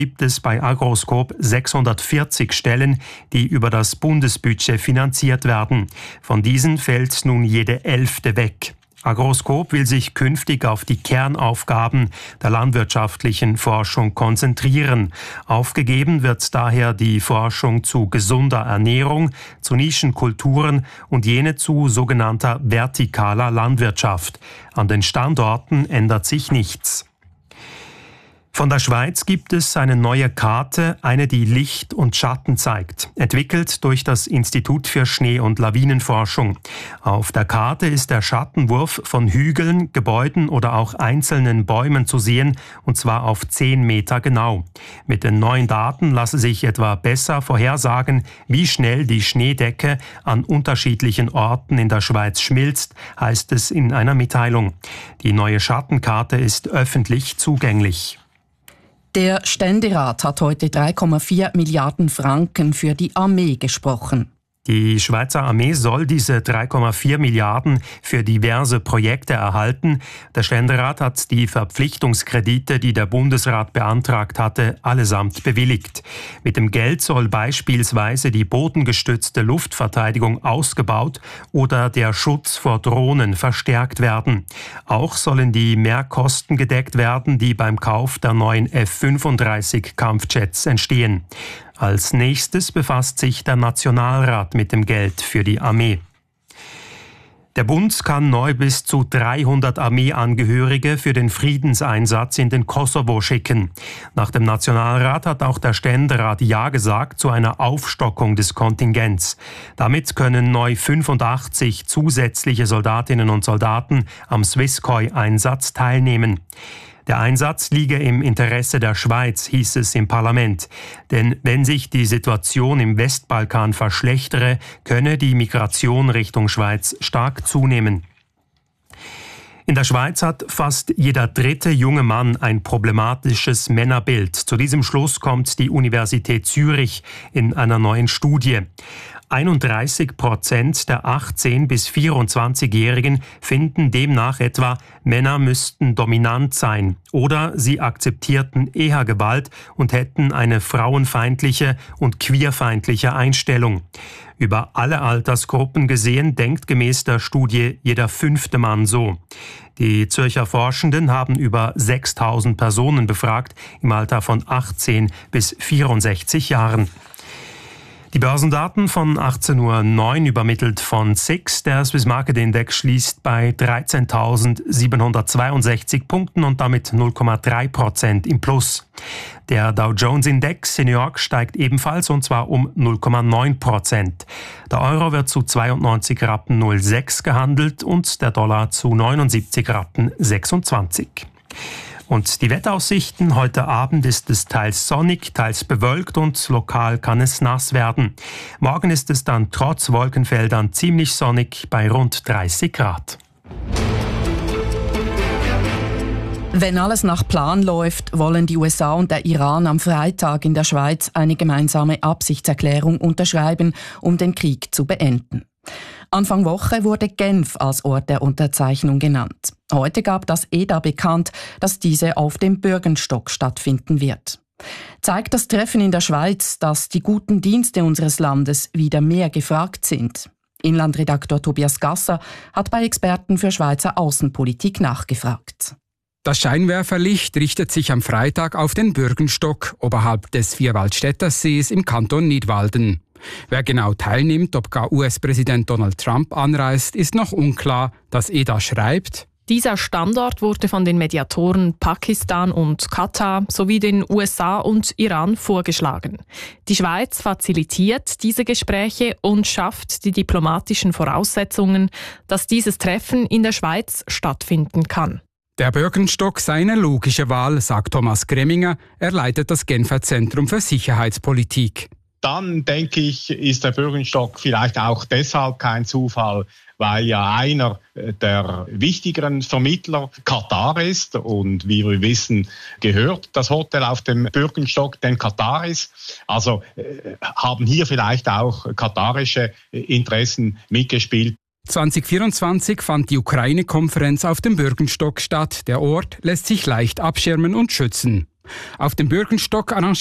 gibt es bei Agroscope 640 Stellen, die über das Bundesbudget finanziert werden. Von diesen fällt nun jede 11. weg. Agroscope will sich künftig auf die Kernaufgaben der landwirtschaftlichen Forschung konzentrieren. Aufgegeben wird daher die Forschung zu gesunder Ernährung, zu Nischenkulturen und jene zu sogenannter vertikaler Landwirtschaft. An den Standorten ändert sich nichts. Von der Schweiz gibt es eine neue Karte, eine, die Licht und Schatten zeigt, entwickelt durch das Institut für Schnee- und Lawinenforschung. Auf der Karte ist der Schattenwurf von Hügeln, Gebäuden oder auch einzelnen Bäumen zu sehen, und zwar auf 10 Meter genau. Mit den neuen Daten lasse sich etwa besser vorhersagen, wie schnell die Schneedecke an unterschiedlichen Orten in der Schweiz schmilzt, heißt es in einer Mitteilung. Die neue Schattenkarte ist öffentlich zugänglich. Der Ständerat hat heute 3,4 Milliarden Franken für die Armee gesprochen. Die Schweizer Armee soll diese 3,4 Milliarden für diverse Projekte erhalten. Der Ständerat hat die Verpflichtungskredite, die der Bundesrat beantragt hatte, allesamt bewilligt. Mit dem Geld soll beispielsweise die bodengestützte Luftverteidigung ausgebaut oder der Schutz vor Drohnen verstärkt werden. Auch sollen die Mehrkosten gedeckt werden, die beim Kauf der neuen F-35 Kampfjets entstehen. Als nächstes befasst sich der Nationalrat mit dem Geld für die Armee. Der Bund kann neu bis zu 300 Armeeangehörige für den Friedenseinsatz in den Kosovo schicken. Nach dem Nationalrat hat auch der Ständerat Ja gesagt zu einer Aufstockung des Kontingents. Damit können neu 85 zusätzliche Soldatinnen und Soldaten am Swisscoi-Einsatz teilnehmen. Der Einsatz liege im Interesse der Schweiz, hieß es im Parlament. Denn wenn sich die Situation im Westbalkan verschlechtere, könne die Migration Richtung Schweiz stark zunehmen. In der Schweiz hat fast jeder dritte junge Mann ein problematisches Männerbild. Zu diesem Schluss kommt die Universität Zürich in einer neuen Studie. 31% der 18- bis 24-Jährigen finden demnach etwa, Männer müssten dominant sein oder sie akzeptierten eher Gewalt und hätten eine frauenfeindliche und queerfeindliche Einstellung. Über alle Altersgruppen gesehen denkt gemäß der Studie jeder 5. Mann so. Die Zürcher Forschenden haben über 6.000 Personen befragt im Alter von 18 bis 64 Jahren. Die Börsendaten von 18.09 Uhr übermittelt von SIX. Der Swiss Market Index schließt bei 13.762 Punkten und damit 0,3% im Plus. Der Dow Jones Index in New York steigt ebenfalls und zwar um 0,9%. Der Euro wird zu 92,06 Rappen gehandelt und der Dollar zu 79,26 Rappen. Und die Wetteraussichten: Heute Abend ist es teils sonnig, teils bewölkt und lokal kann es nass werden. Morgen ist es dann trotz Wolkenfeldern ziemlich sonnig bei rund 30 Grad. Wenn alles nach Plan läuft, wollen die USA und der Iran am Freitag in der Schweiz eine gemeinsame Absichtserklärung unterschreiben, um den Krieg zu beenden. Anfang Woche wurde Genf als Ort der Unterzeichnung genannt. Heute gab das EDA bekannt, dass diese auf dem Bürgenstock stattfinden wird. Zeigt das Treffen in der Schweiz, dass die guten Dienste unseres Landes wieder mehr gefragt sind? Inlandredaktor Tobias Gasser hat bei Experten für Schweizer Außenpolitik nachgefragt. Das Scheinwerferlicht richtet sich am Freitag auf den Bürgenstock oberhalb des Vierwaldstättersees im Kanton Nidwalden. Wer genau teilnimmt, ob gar US-Präsident Donald Trump anreist, ist noch unklar. Das EDA schreibt: Dieser Standort wurde von den Mediatoren Pakistan und Katar sowie den USA und Iran vorgeschlagen. Die Schweiz facilitiert diese Gespräche und schafft die diplomatischen Voraussetzungen, dass dieses Treffen in der Schweiz stattfinden kann. Der Bürgenstock sei eine logische Wahl, sagt Thomas Gremminger. Er leitet das Genfer Zentrum für Sicherheitspolitik. Dann, denke ich, ist der Bürgenstock vielleicht auch deshalb kein Zufall, weil ja einer der wichtigeren Vermittler Katar ist. Und wie wir wissen, gehört das Hotel auf dem Bürgenstock den Kataris. Also haben hier vielleicht auch katarische Interessen mitgespielt. 2024 fand die Ukraine-Konferenz auf dem Bürgenstock statt. Der Ort lässt sich leicht abschirmen und schützen. Auf dem Bürgenstock